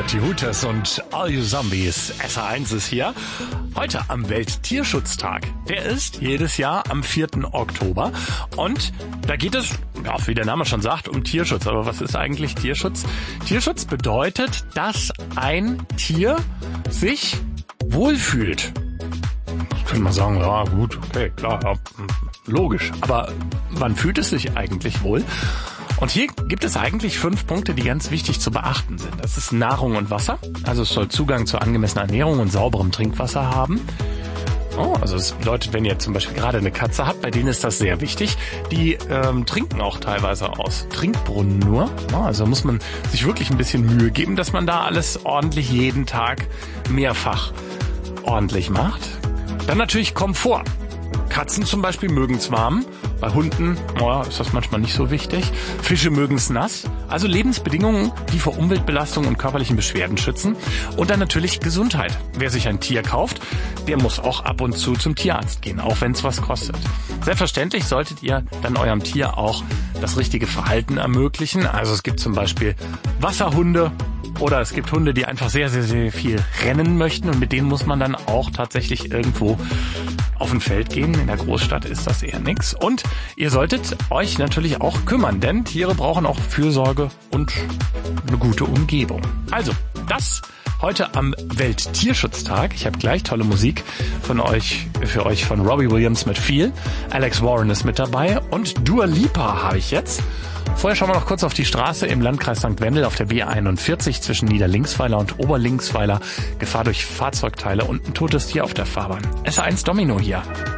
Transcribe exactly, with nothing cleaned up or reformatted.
Die Hooters und All You Zombies. S R eins ist hier. Heute am Welttierschutztag. Der ist jedes Jahr am vierten Oktober. Und da geht es, ja, wie der Name schon sagt, um Tierschutz. Aber was ist eigentlich Tierschutz? Tierschutz bedeutet, dass ein Tier sich wohlfühlt. Ich könnte mal sagen, ja gut, okay, klar, ja, logisch. Aber wann fühlt es sich eigentlich wohl? Und hier gibt es eigentlich fünf Punkte, die ganz wichtig zu beachten sind. Das ist Nahrung und Wasser. Also es soll Zugang zu angemessener Ernährung und sauberem Trinkwasser haben. Oh, also das bedeutet, wenn ihr zum Beispiel gerade eine Katze habt, bei denen ist das sehr wichtig. Die ähm, trinken auch teilweise aus Trinkbrunnen nur. Ja, also muss man sich wirklich ein bisschen Mühe geben, dass man da alles ordentlich jeden Tag mehrfach ordentlich macht. Dann natürlich Komfort. Katzen zum Beispiel mögen es warm. Bei Hunden oh, ist das manchmal nicht so wichtig. Fische mögen es nass. Also Lebensbedingungen, die vor Umweltbelastung und körperlichen Beschwerden schützen. Und dann natürlich Gesundheit. Wer sich ein Tier kauft, der muss auch ab und zu zum Tierarzt gehen, auch wenn es was kostet. Selbstverständlich solltet ihr dann eurem Tier auch das richtige Verhalten ermöglichen. Also es gibt zum Beispiel Wasserhunde oder es gibt Hunde, die einfach sehr, sehr, sehr viel rennen möchten. Und mit denen muss man dann auch tatsächlich irgendwo auf ein Feld gehen. In der Großstadt ist das eher nix. Und ihr solltet euch natürlich auch kümmern, denn Tiere brauchen auch Fürsorge und eine gute Umgebung. Also, das heute am Welttierschutztag. Ich habe gleich tolle Musik von euch, für euch von Robbie Williams mit Feel. Alex Warren ist mit dabei und Dua Lipa habe ich jetzt. Vorher schauen wir noch kurz auf die Straße im Landkreis Sankt Wendel auf der B einundvierzig zwischen Niederlinksweiler und Oberlinksweiler. Gefahr durch Fahrzeugteile und ein totes Tier auf der Fahrbahn. S R eins Domino hier.